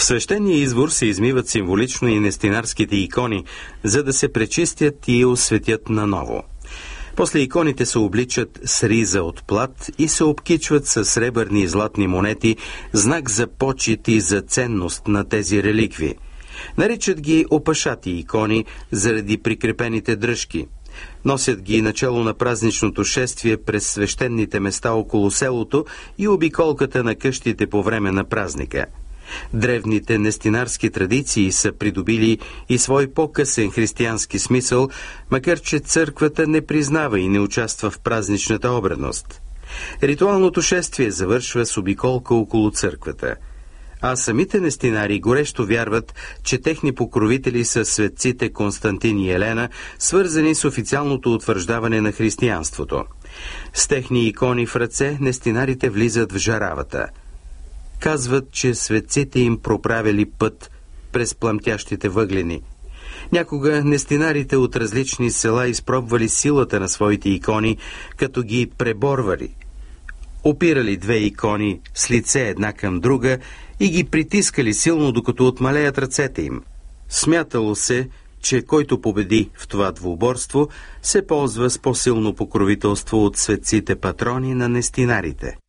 свещения извор се измиват символично и нестинарските икони, за да се пречистят и осветят наново. После иконите се обличат с риза от плат и се обкичват с сребърни и златни монети, знак за почит и за ценност на тези реликви. Наричат ги опашати икони заради прикрепените дръжки. Носят ги начало на празничното шествие през свещените места около селото и обиколката на къщите по време на празника. Древните нестинарски традиции са придобили и свой по-късен християнски смисъл, макар че църквата не признава и не участва в празничната обредност. Ритуалното шествие завършва с обиколка около църквата. А самите нестинари горещо вярват, че техни покровители са светците Константин и Елена, свързани с официалното утвърждаване на християнството. С техни икони в ръце нестинарите влизат в жаравата. Казват, че светците им проправили път през пламтящите въглени. Някога нестинарите от различни села изпробвали силата на своите икони, като ги преборвали. Опирали две икони с лице една към друга и ги притискали силно, докато отмалеят ръцете им. Смятало се, че който победи в това двуборство, се ползва с по-силно покровителство от светците патрони на нестинарите.